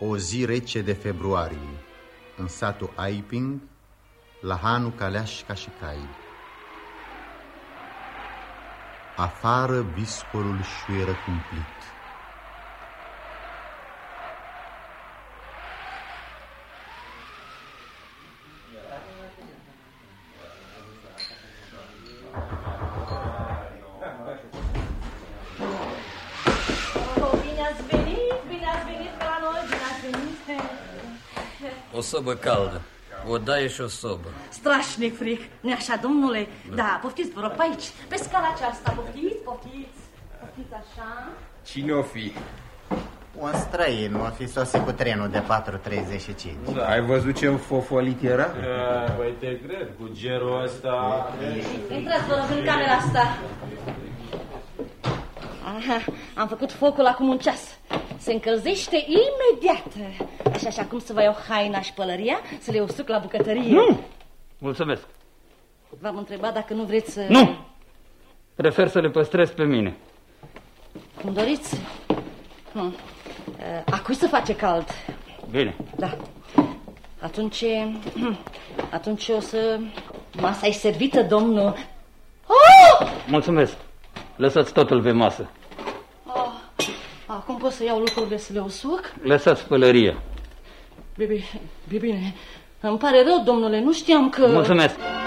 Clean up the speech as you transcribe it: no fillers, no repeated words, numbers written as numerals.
O zi rece de februarie, în satul Aiping, la Hanu Caleașca și Cai. Afară viscolul șuieră cumplit. O sobă caldă, o daie și o sobă. Strașnic fric, nu așa, domnule? Da, poftiți, vă rog, pe aici, pe scala aceasta, poftiți. Poftiți așa. Cine o fi? Un străin, o fi sosit cu trenul de 4:35. Da. Ai văzut ce fofolit era? Păi te cred, cu gerul ăsta... Intrați, vă rog, în camera asta. Aha, am făcut focul acum un ceas. Se încălzește imediat. Așa cum să vă iau haina și pălăria, să le usuc la bucătărie. Nu! Mulțumesc. V-am întrebat dacă nu vreți să... Nu! Prefer să le păstrez pe mine. Cum doriți. Acui se face cald. Bine. Da. Atunci o să... Masa e servită, domnul. Oh! Mulțumesc. Lăsați totul pe masă. Acum pot să iau lucrurile să le usuc? Lăsați pălăria. Bine. Îmi pare rău, domnule, nu știam că... Mulțumesc.